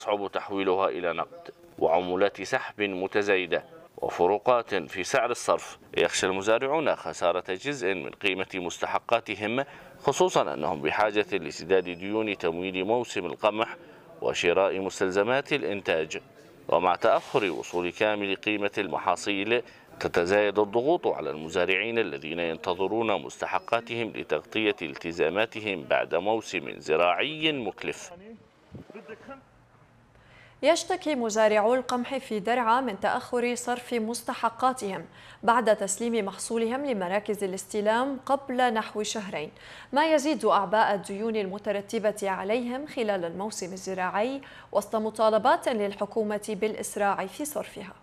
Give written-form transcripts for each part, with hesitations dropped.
يصعب تحويلها إلى نقد، وعمولات سحب متزايدة، وفروقات في سعر الصرف. يخشى المزارعون خسارة جزء من قيمة مستحقاتهم، خصوصا أنهم بحاجة لسداد ديون تمويل موسم القمح وشراء مستلزمات الإنتاج. ومع تأخر وصول كامل قيمة المحاصيل، تتزايد الضغوط على المزارعين الذين ينتظرون مستحقاتهم لتغطية التزاماتهم بعد موسم زراعي مكلف. يشتكي مزارعو القمح في درعا من تأخر صرف مستحقاتهم بعد تسليم محصولهم لمراكز الاستلام قبل نحو شهرين، ما يزيد أعباء الديون المترتبة عليهم خلال الموسم الزراعي، وسط مطالبات للحكومة بالإسراع في صرفها.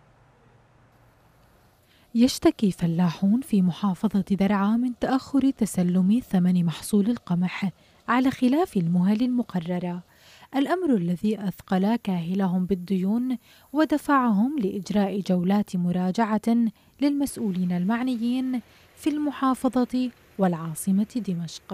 يشتكي فلاحون في محافظة درعا من تأخر تسلم ثمن محصول القمح على خلاف المهل المقررة، الأمر الذي أثقل كاهلهم بالديون ودفعهم لإجراء جولات مراجعة للمسؤولين المعنيين في المحافظة والعاصمة دمشق.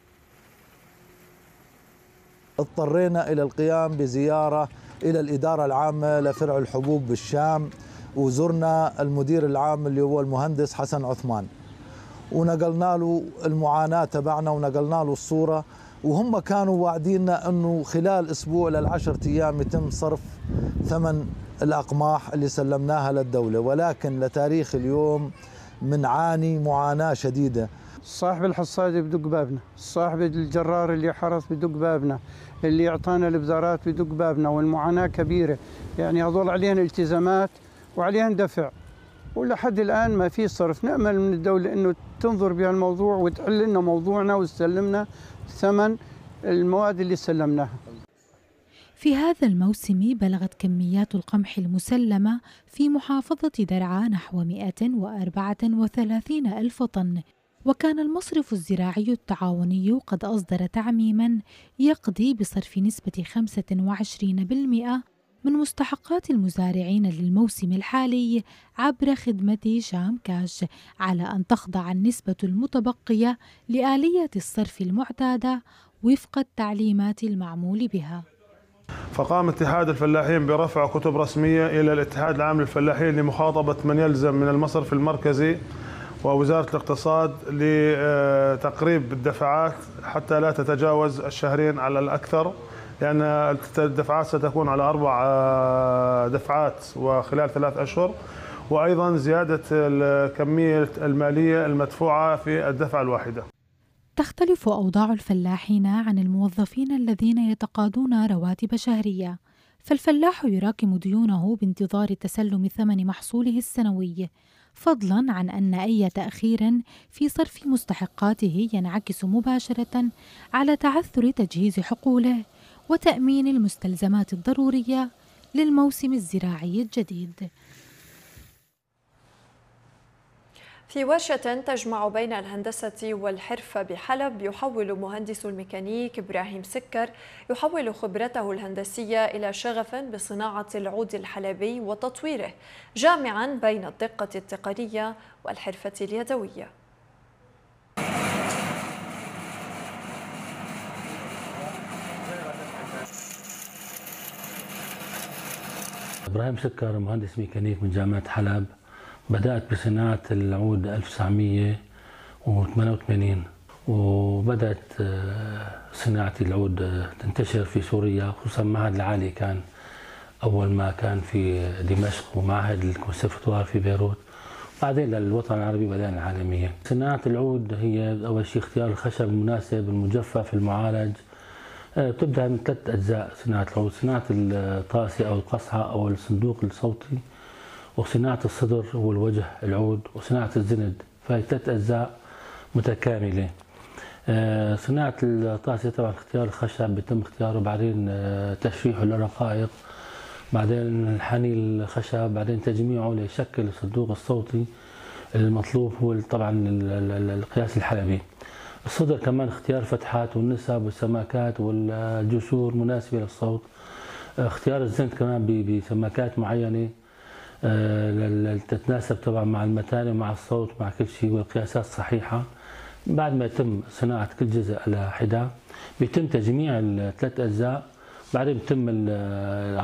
اضطرينا إلى القيام بزيارة إلى الإدارة العامة لفرع الحبوب بالشام، وزرنا المدير العام اللي هو المهندس حسن عثمان، ونقلنا له المعاناة تبعنا ونقلنا له الصورة، وهم كانوا واعديننا أنه خلال أسبوع ل10 أيام يتم صرف ثمن الأقماح اللي سلمناها للدولة، ولكن لتاريخ اليوم منعاني معاناة شديدة. صاحب الحصاد بدق بابنا، صاحب الجرار اللي حرث بدق بابنا، اللي يعطانا البذارات بدق بابنا، والمعاناة كبيرة. يعني هذول عليهم التزامات وعليهم دفع، ولحد الآن ما في صرف. نأمل من الدولة أنه تنظر بهالموضوع وتحل لنا موضوعنا وتسلمنا ثمن المواد اللي سلمناها. في هذا الموسم بلغت كميات القمح المسلمة في محافظة درعا نحو 134 ألف طن، وكان المصرف الزراعي التعاوني قد أصدر تعميما يقضي بصرف نسبة 25% من مستحقات المزارعين للموسم الحالي عبر خدمة شام كاش، على أن تخضع النسبة المتبقية لآلية الصرف المعتادة وفق التعليمات المعمول بها. فقام اتحاد الفلاحين برفع كتب رسمية إلى الاتحاد العام للفلاحين لمخاطبة من يلزم من المصرف المركزي ووزارة الاقتصاد لتقريب الدفعات حتى لا تتجاوز الشهرين على الأكثر، لأن الدفعات ستكون على 4 دفعات وخلال 3 أشهر، وأيضا زيادة الكمية المالية المدفوعة في الدفعة الواحدة. تختلف أوضاع الفلاحين عن الموظفين الذين يتقاضون رواتب شهرية، فالفلاح يراكم ديونه بانتظار تسلم ثمن محصوله السنوي، فضلا عن أن أي تأخير في صرف مستحقاته ينعكس مباشرة على تعثر تجهيز حقوله وتأمين المستلزمات الضرورية للموسم الزراعي الجديد. في ورشة تجمع بين الهندسة والحرفة بحلب، يحول مهندس الميكانيك إبراهيم سكر خبرته الهندسية إلى شغف بصناعة العود الحلبي وتطويره، جامعا بين الدقة التقنية والحرفة اليدوية. إبراهيم سكر مهندس ميكانيك من جامعة حلب. بدأت بصناعة العود 1988، وبدأت صناعة العود تنتشر في سوريا، خصوصا معهد العالي كان أول ما كان في دمشق، ومعهد الكونسرفتوار في بيروت، بعدين للوطن العربي بدأنا العالمية. صناعة العود هي أول شيء اختيار الخشب المناسب المجفف المعالج. تبدأ من 3 أجزاء صناعة العود: صناعة الطاسة أو القصعة أو الصندوق الصوتي، وصناعة الصدر والوجه العود، وصناعة الزند. فهي 3 أجزاء متكاملة. صناعة الطاسة طبعا اختيار الخشب بيتم اختياره، بعدين تشريحه للرقائق، بعدين حني الخشب، بعدين تجميعه ليشكل الصندوق الصوتي المطلوب هو طبعا القياس الحلبي. الصدر كمان اختيار فتحات والنسب والسماكات والجسور مناسبة للصوت. اختيار الزند كمان بسماكات معينة تتناسب طبعا مع المتانة ومع الصوت مع كل شيء، والقياسات صحيحة. بعد ما يتم صناعة كل جزء على حدة، بيتم تجميع ال3 أجزاء بعدين بتم